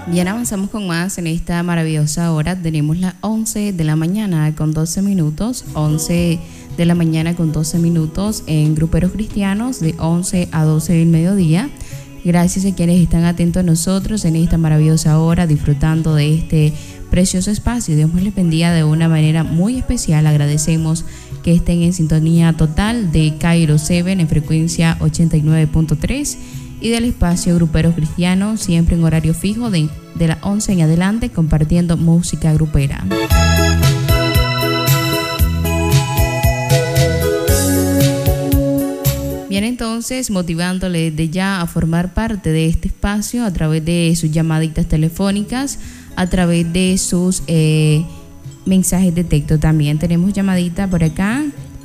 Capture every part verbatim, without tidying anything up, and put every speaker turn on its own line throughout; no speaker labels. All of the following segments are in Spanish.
Bien, avanzamos con más en esta maravillosa hora. Tenemos las once de la mañana con doce minutos, once de la mañana con doce minutos en Gruperos Cristianos de once a doce del mediodía. Gracias a quienes están atentos a nosotros en esta maravillosa hora, disfrutando de este precioso espacio. Dios les bendiga de una manera muy especial. Agradecemos que estén en sintonía total de Cairo siete en frecuencia ochenta y nueve punto tres y del espacio Gruperos Cristianos, siempre en horario fijo de, de las once en adelante, compartiendo música grupera. Bien, entonces, motivándole desde ya a formar parte de este espacio a través de sus llamaditas telefónicas, a través de sus eh, mensajes de texto. También tenemos llamadita por acá.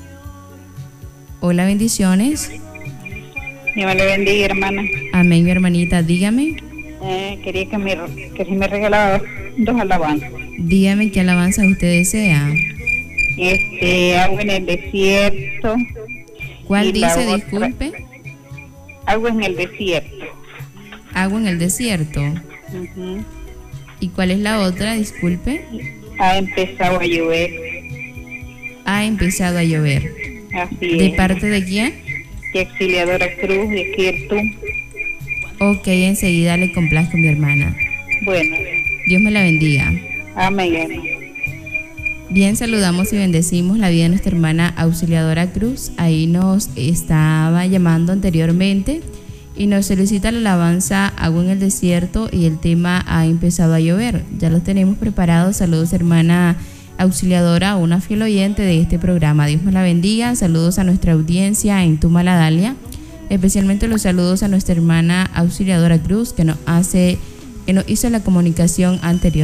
Hola, bendiciones.
Dios le bendiga, hermana.
Amén, mi hermanita, dígame.
Eh, quería que me, que si me regalaba dos alabanzas.
Dígame qué alabanza usted desea.
Este, agua en el desierto.
¿Cuál dice,
otra,
disculpe?
Agua en el desierto.
Agua en el desierto.
Uh-huh.
¿Y cuál es la otra, disculpe?
Ha empezado a llover.
Ha empezado a llover.
Así
¿De
es.
parte de quién?
De Auxiliadora Cruz, de Kirtu.
Ok, enseguida le complazco, mi hermana.
Bueno.
Dios me la bendiga.
Amén.
Bien, saludamos y bendecimos la vida de nuestra hermana Auxiliadora Cruz. Ahí nos estaba llamando anteriormente y nos solicita la alabanza Agua en el Desierto y el tema Ha empezado a llover. Ya los tenemos preparados. Saludos, hermana Auxiliadora, una fiel oyente de este programa. Dios me la bendiga. Saludos a nuestra audiencia en Tumaladalia. Especialmente los saludos a nuestra hermana Auxiliadora Cruz, que nos hace, que nos hizo la comunicación anterior.